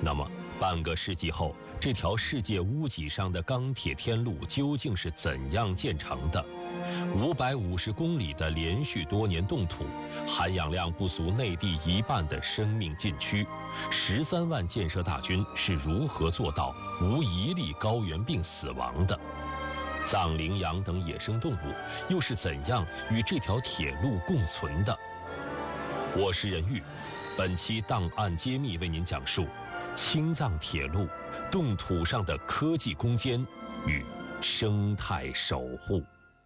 那么，半个世纪后，这条世界屋脊上的钢铁天路究竟是怎样建成的？550公里的连续多年冻土，含氧量不足内地一半的生命禁区，13万建设大军是如何做到无一例高原病死亡的？藏羚羊等野生动物又是怎样与这条铁路共存的？我是任玉，本期档案揭秘为您讲述青藏铁路冻土上的科技攻坚与生态守护。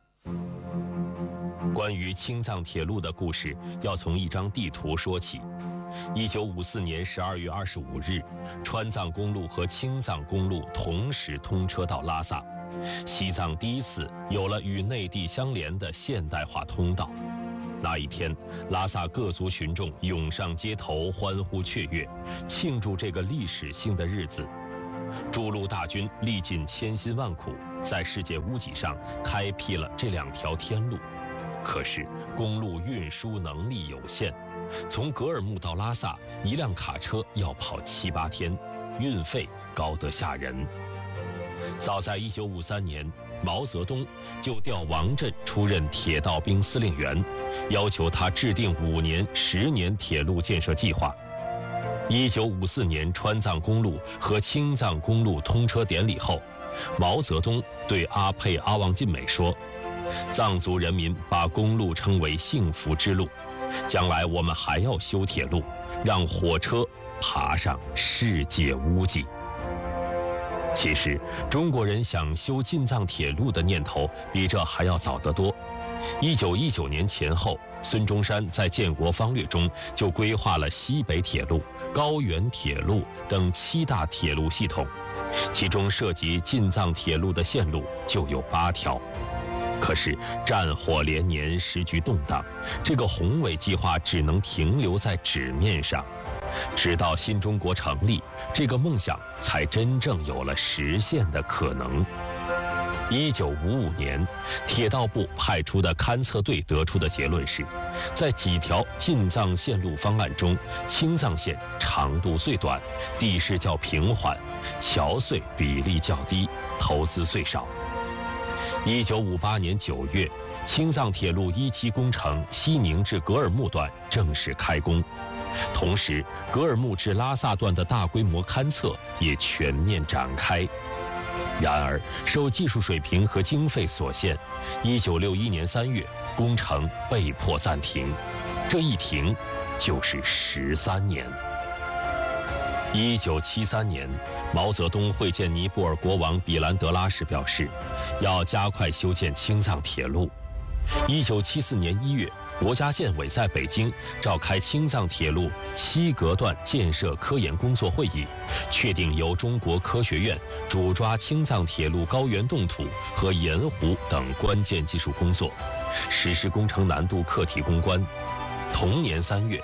关于青藏铁路的故事，要从一张地图说起。1954年12月25日，川藏公路和青藏公路同时通车到拉萨，西藏第一次有了与内地相连的现代化通道。那一天，拉萨各族群众涌上街头，欢呼雀跃，庆祝这个历史性的日子。筑路大军历尽千辛万苦，在世界屋脊上开辟了这2条天路。可是公路运输能力有限，从格尔木到拉萨，一辆卡车要跑7、8天，运费高得吓人。早在1953年，毛泽东就调王震出任铁道兵司令员，要求他制定5年、10年铁路建设计划。1954年川藏公路和青藏公路通车典礼后，毛泽东对阿沛阿旺晋美说：“藏族人民把公路称为幸福之路，将来我们还要修铁路，让火车爬上世界屋脊。”其实，中国人想修进藏铁路的念头比这还要早得多。1919年前后，孙中山在建国方略中就规划了西北铁路、高原铁路等7大铁路系统，其中涉及进藏铁路的线路就有8条。可是战火连年，时局动荡，这个宏伟计划只能停留在纸面上。直到新中国成立，这个梦想才真正有了实现的可能。1955年，铁道部派出的勘测队得出的结论是，在几条进藏线路方案中，青藏线长度最短，地势较平缓，桥隧比例较低，投资最少。1958年9月，青藏铁路1期工程西宁至格尔木段正式开工，同时格尔木至拉萨段的大规模勘测也全面展开。然而，受技术水平和经费所限，1961年3月，工程被迫暂停。这一停，就是13年。1973年，毛泽东会见尼泊尔国王比兰德拉时表示，要加快修建青藏铁路。1974年1月，国家建委在北京召开青藏铁路西格段建设科研工作会议，确定由中国科学院主抓青藏铁路高原冻土和盐湖等关键技术工作，实施工程难度课题攻关。同年3月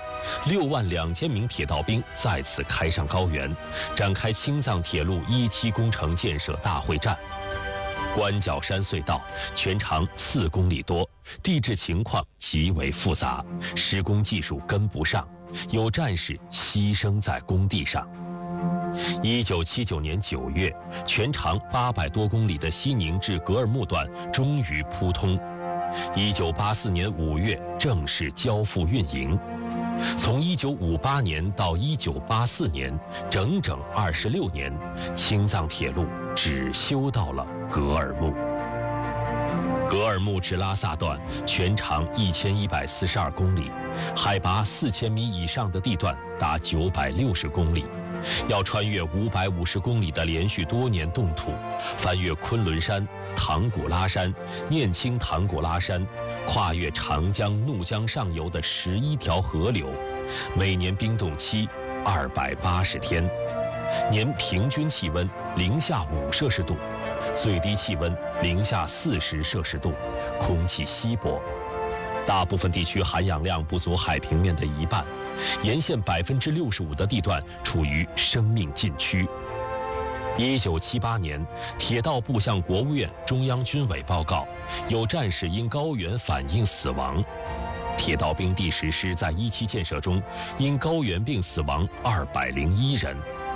，62000名铁道兵再次开上高原，展开青藏铁路1期工程建设大会战。关角山隧道全长4公里多，地质情况极为复杂，施工技术跟不上，有战士牺牲在工地上。1979年9月，全长800多公里的西宁至格尔木段终于铺通。1984年5月正式交付运营。从1958年到1984年，整整26年，青藏铁路只修到了格尔木。格尔木至拉萨段全长1142公里，海拔4000米以上的地段达960公里，要穿越550公里的连续多年冻土，翻越昆仑山、唐古拉山、念青唐古拉山，跨越长江、怒江上游的11条河流，每年冰冻期280天，年平均气温零下5摄氏度，最低气温零下40摄氏度，空气稀薄，大部分地区含氧量不足海平面的一半，沿线65%的地段处于生命禁区。1978年，铁道部向国务院中央军委报告，有战士因高原反应死亡。铁道兵第10师在1期建设中因高原病死亡201人。